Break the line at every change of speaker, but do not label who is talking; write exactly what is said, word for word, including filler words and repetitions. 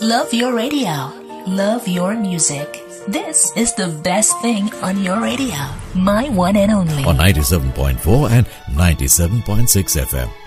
Love your radio. Love your music. This is the best thing on your radio. My one and only.
On ninety-seven point four and ninety-seven point six F M.